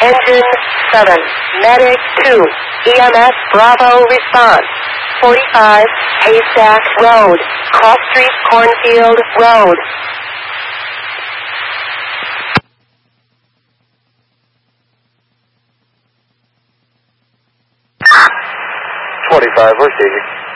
Engine 7, Medic 2, EMS Bravo response. 45, Haystack Road, Cross Street, Cornfield Road. We're receiving.